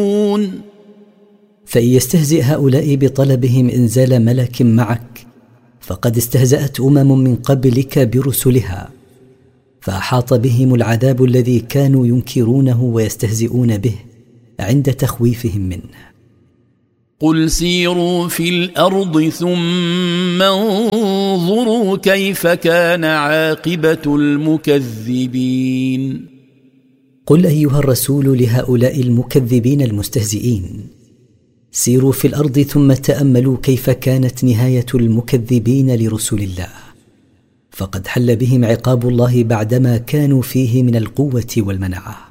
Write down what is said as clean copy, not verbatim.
فإن يستهزئ هؤلاء بطلبهم إنزال ملك معك فقد استهزأت من قبلك برسلها، فأحاط بهم العذاب الذي كانوا ينكرونه ويستهزئون به عند تخويفهم منه. قل سيروا في الأرض ثم انظروا كيف كان عاقبة المكذبين. قل أيها الرسول لهؤلاء المكذبين المستهزئين: سيروا في الأرض ثم تأملوا كيف كانت نهاية المكذبين لرسل الله، فقد حل بهم عقاب الله بعدما كانوا فيه من القوة والمنعة.